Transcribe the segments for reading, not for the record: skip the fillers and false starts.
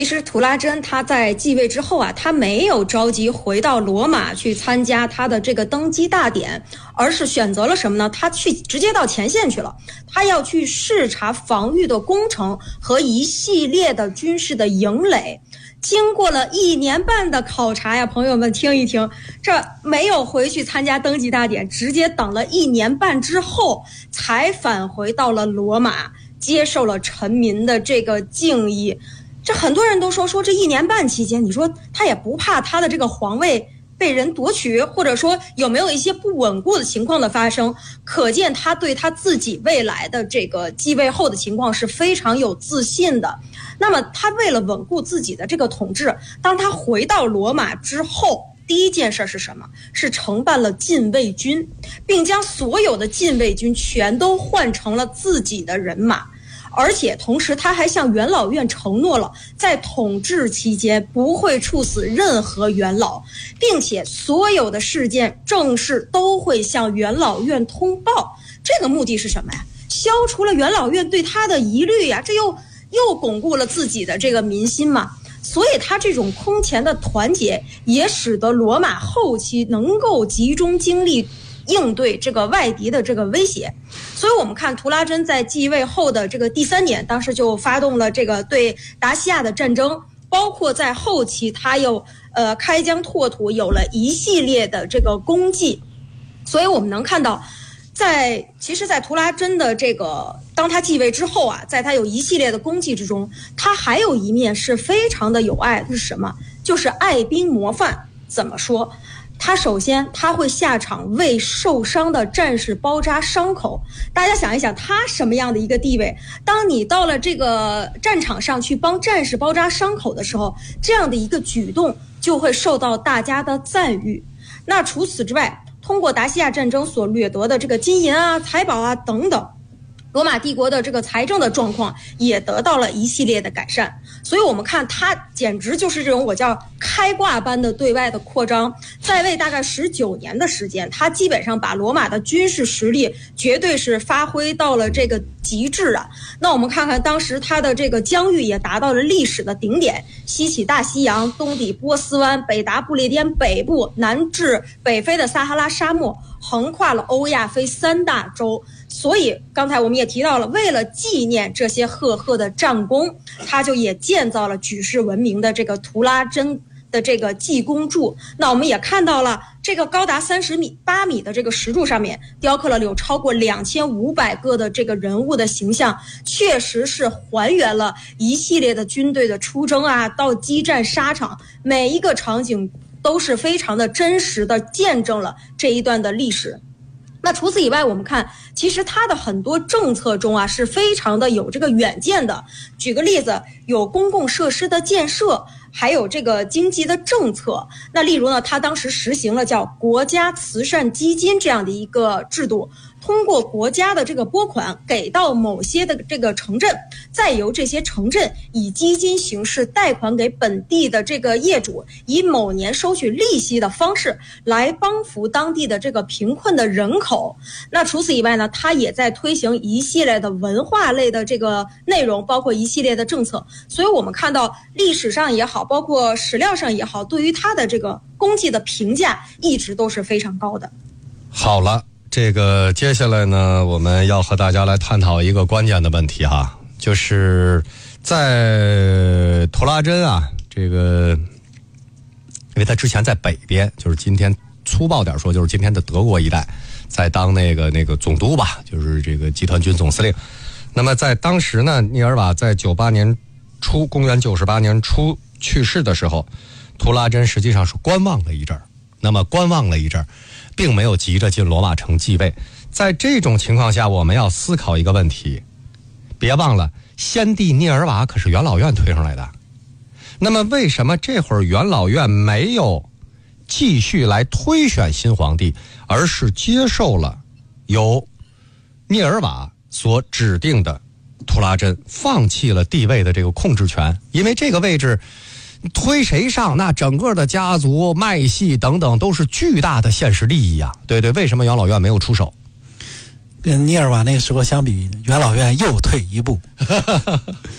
其实图拉真他在继位之后啊，他没有着急回到罗马去参加他的这个登基大典，而是选择了什么呢？他直接到前线去了，他要去视察防御的工程和一系列的军事的营垒。经过了1年半的考察呀，朋友们听一听，这没有回去参加登基大典，直接等了1年半之后才返回到了罗马，接受了臣民的这个敬意。这很多人都说这1年半期间，你说他也不怕他的这个皇位被人夺取，或者说有没有一些不稳固的情况的发生，可见他对他自己未来的这个继位后的情况是非常有自信的。那么他为了稳固自己的这个统治，当他回到罗马之后，第一件事是什么？是承办了禁卫军，并将所有的禁卫军全都换成了自己的人马。而且同时他还向元老院承诺了，在统治期间不会处死任何元老，并且所有的事件政事都会向元老院通报。这个目的是什么呀？消除了元老院对他的疑虑呀，这又巩固了自己的这个民心嘛。所以他这种空前的团结也使得罗马后期能够集中精力应对这个外敌的这个威胁。所以我们看图拉真在继位后的这个第3年，当时就发动了这个对达西亚的战争，包括在后期他又开疆拓土，有了一系列的这个功绩。所以我们能看到其实在图拉真的这个当他继位之后啊，在他有一系列的功绩之中，他还有一面是非常的有爱，是什么？就是爱兵模范。怎么说？他首先他会下场为受伤的战士包扎伤口。大家想一想，他什么样的一个地位？当你到了这个战场上去帮战士包扎伤口的时候，这样的一个举动就会受到大家的赞誉。那除此之外，通过达西亚战争所掠得的这个金银啊、财宝啊等等，罗马帝国的这个财政的状况也得到了一系列的改善。所以我们看他简直就是这种我叫开挂般的对外的扩张。在位大概19年的时间，他基本上把罗马的军事实力绝对是发挥到了这个极致啊。那我们看看当时他的这个疆域也达到了历史的顶点，西起大西洋，东抵波斯湾，北达不列颠北部，南至北非的撒哈拉沙漠，横跨了欧亚非3大洲。所以刚才我们也提到了，为了纪念这些赫赫的战功，他就也建造了举世闻名的这个图拉真的这个济公柱。那我们也看到了这个高达38米的这个石柱上面雕刻了有超过2500个的这个人物的形象，确实是还原了一系列的军队的出征啊，到激战沙场，每一个场景都是非常的真实的见证了这一段的历史。那除此以外，我们看其实他的很多政策中啊是非常的有这个远见的。举个例子，有公共设施的建设，还有这个经济的政策。那例如呢，他当时实行了叫国家慈善基金这样的一个制度，通过国家的这个拨款给到某些的这个城镇，再由这些城镇以基金形式贷款给本地的这个业主，以某年收取利息的方式来帮扶当地的这个贫困的人口。那除此以外呢，他也在推行一系列的文化类的这个内容，包括一系列的政策。所以我们看到历史上也好，包括史料上也好，对于他的这个功绩的评价一直都是非常高的。 好了，这个接下来呢，我们要和大家来探讨一个关键的问题哈，就是在图拉真啊，这个因为他之前在北边，就是今天粗暴点说，就是今天的德国一带，在当那个总督吧，就是这个集团军总司令。那么在当时呢，涅尔瓦在98年初，公元98年初去世的时候，图拉真实际上是观望了一阵儿。那么观望了一阵儿，并没有急着进罗马城继位。在这种情况下，我们要思考一个问题，别忘了先帝涅尔瓦可是元老院推上来的。那么为什么这会儿元老院没有继续来推选新皇帝，而是接受了由涅尔瓦所指定的图拉真，放弃了帝位的这个控制权？因为这个位置推谁上，那整个的家族脉系等等都是巨大的现实利益啊。对对，为什么元老院没有出手？ 跟涅尔瓦那个时候相比，元老院又退一步。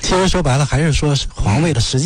其实说白了还是说皇位的实际